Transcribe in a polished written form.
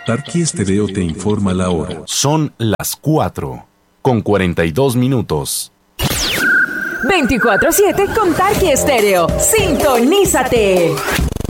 Tarqui Estéreo te informa la hora. Son las 4:42. 24/7 con Tarqui Estéreo. Sintonízate.